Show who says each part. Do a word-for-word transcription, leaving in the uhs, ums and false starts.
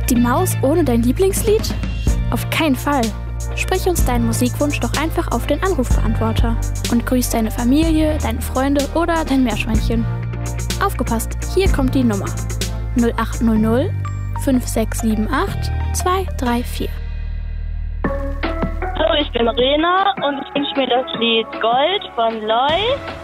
Speaker 1: Die Maus ohne dein Lieblingslied? Auf keinen Fall. Sprich uns deinen Musikwunsch doch einfach auf den Anrufbeantworter und grüß deine Familie, deine Freunde oder dein Meerschweinchen. Aufgepasst, hier kommt die Nummer null acht null null fünf sechs sieben acht zwei drei vier.
Speaker 2: Hallo, ich bin Rena und ich wünsche mir das Lied Gold von Loy.